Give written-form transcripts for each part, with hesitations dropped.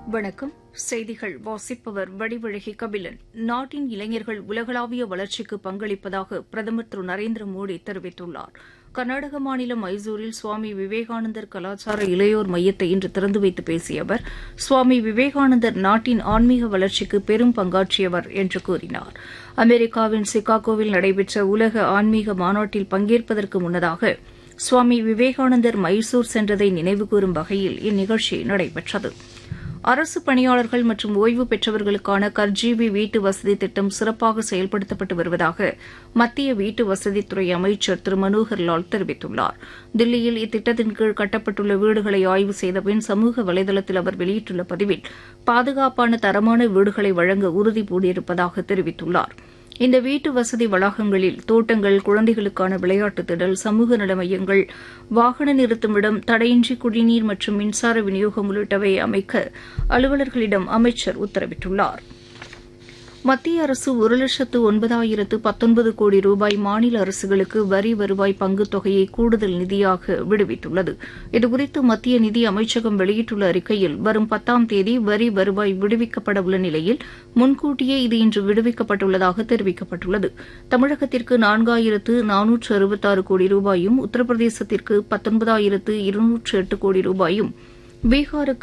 வணக்கம். செய்திகள் வாசிப்பவர் வடிவழகி கபிலன். நாட்டின் இளைஞர்கள் உலகளாவிய வளர்ச்சிக்கு பங்களிப்பதாக பிரதமர் திரு நரேந்திர மோடி தெரிவித்துள்ளார். கர்நாடக மாநிலம் மைசூரில் சுவாமி விவேகானந்தர் கலாச்சார இளையோர் மையத்தை இன்று திறந்து வைத்து பேசிய அவர், சுவாமி விவேகானந்தர் நாட்டின் ஆன்மீக வளர்ச்சிக்கு பெரும் பங்காற்றியவர் என்று கூறினார். அமெரிக்காவின் சிகாகோவில் நடைபெற்ற உலக ஆன்மீக மாநாட்டில் பங்கேற்பதற்கு முன்னதாக சுவாமி விவேகானந்தர் மைசூர் சென்றதை நினைவுகூரும் வகையில் இந்நிகழ்ச்சி நடைபெற்றது. அரசு பணியாளர்கள் மற்றும் ஓய்வு பெற்றவர்களுக்கான கர்ஜீவி வீட்டு வசதி திட்டம் சிறப்பாக செயல்படுத்தப்பட்டு வருவதாக மத்திய வீட்டு வசதித்துறை அமைச்சர் திரு மனோகர் லால் தெரிவித்துள்ளார். தில்லியில் இத்திட்டத்தின் கீழ் கட்டப்பட்டுள்ள வீடுகளை ஆய்வு செய்தபின் சமூக வலைதளத்தில் அவர் வெளியிட்டுள்ள பதிவில், பாதுகாப்பான தரமான வீடுகளை வழங்க உறுதி பூண்டிருப்பதாக தெரிவித்துள்ளார். இந்த வீட்டு வசதி வளாகங்களில் தோட்டங்கள், குழந்தைகளுக்கான விளையாட்டு திடல், சமூக நல மையங்கள், வாகன நிறுத்துமிடம், தடையின்றி குடிநீர் மற்றும் மின்சார விநியோகம் உள்ளிட்டவை அமைக்க அலுவலர்களிடம் அமைச்சர் உத்தரவிட்டுள்ளார். மத்திய அரசு 1,09,019 கோடி ரூபாய் மாநில அரசுகளுக்கு வரி வருவாய் பங்குத் தொகையை கூடுதல் நிதியாக விடுவித்துள்ளது. இதுகுறித்து மத்திய நிதி அமைச்சகம் வெளியிட்டுள்ள அறிக்கையில், வரும் 10ஆம் தேதி வரி வருவாய் விடுவிக்கப்பட உள்ள நிலையில் முன்கூட்டியே இது இன்று விடுவிக்கப்பட்டுள்ளதாக தெரிவிக்கப்பட்டுள்ளது. தமிழகத்திற்கு 4,466 கோடி ரூபாயும், உத்தரப்பிரதேசத்திற்கு 19,208 கோடி ரூபாயும், பீகாருக்கு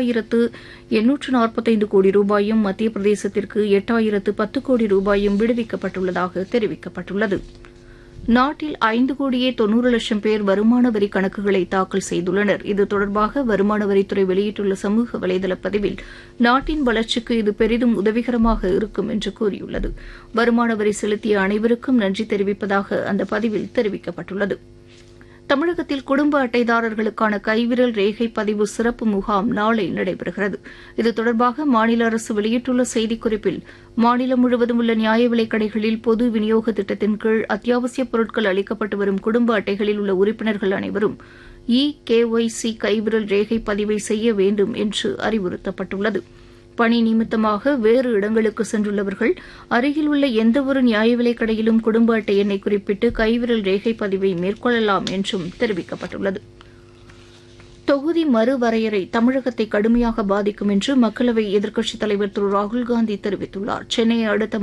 10,845 கோடி ரூபாயும், மத்திய பிரதேசத்திற்கு 8,010 கோடி ரூபாயும் விடுவிக்கப்பட்டுள்ளதாக தெரிவிக்கப்பட்டுள்ளது. நாட்டில் 5,90,00,000 பேர் வருமான வரி கணக்குகளை தாக்கல் செய்துள்ளனர். இது தொடர்பாக வருமான வரித்துறை வெளியிட்டுள்ள சமூக வலைதள பதிவில், நாட்டின் வளர்ச்சிக்கு இது பெரிதும் உதவிகரமாக இருக்கும் என்று கூறியுள்ளது. வருமான வரி செலுத்திய அனைவருக்கும் நன்றி தெரிவிப்பதாக அந்த பதிவில் தெரிவிக்கப்பட்டுள்ளது. தமிழகத்தில் குடும்ப அட்டைதாரர்களுக்கான கைவிரல் ரேகை பதிவு சிறப்பு முகாம் நாளை நடைபெறுகிறது. இது தொடர்பாக மாநில அரசு வெளியிட்டுள்ள செய்திக்குறிப்பில், மாநிலம் முழுவதும் உள்ள நியாய விலைக் கடைகளில் பொது விநியோக திட்டத்தின் கீழ் அத்தியாவசியப் பொருட்கள் அளிக்கப்பட்டு வரும் குடும்ப அட்டைகளில் உள்ள உறுப்பினர்கள் அனைவரும் KYC கைவிரல் ரேகை பதிவை செய்ய வேண்டும் என்று அறிவுறுத்தப்பட்டுள்ளது. பணி நிமித்தமாக வேறு இடங்களுக்கு சென்றுள்ளவர்கள் அருகில் உள்ள எந்தவொரு நியாய விலைக் கடையிலும் குடும்ப அட்டை எண்ணை குறிப்பிட்டு கைவிரல் ரேகை பதிவை மேற்கொள்ளலாம் என்றும் தெரிவிக்கப்பட்டுள்ளது. தொகுதி மறுவரையறை தமிழகத்தை கடுமையாக பாதிக்கும் என்று மக்களவை எதிர்க்கட்சித் தலைவர் திரு ராகுல்காந்தி தெரிவித்துள்ளார். சென்னையை அடுத்த